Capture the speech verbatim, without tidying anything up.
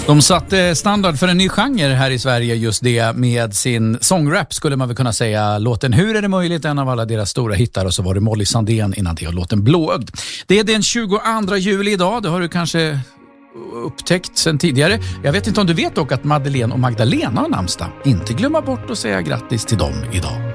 De satte standard för en ny genre här i Sverige, just det, med sin sångrap skulle man väl kunna säga. Låten Hur är det möjligt, en av alla deras stora hittar, och så var det Molly Sandén innan det och låten Blåögd. Det är den tjugoandra juli idag, det har du kanske upptäckt sen tidigare. Jag vet inte om du vet dock att Madeleine och Magdalena har namnsdag. Inte glömma bort att säga grattis till dem idag.